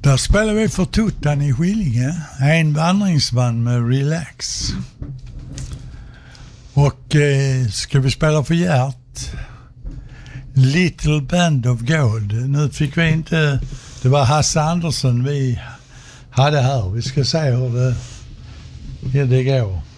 Där spelar vi för Tuttan i Skillinge. En vandringsman med Relax. Och ska vi spela för Gert? Little Band of Gold. Nu fick vi inte... Det var Hasse Andersson vi hade här. Vi ska se hur det går.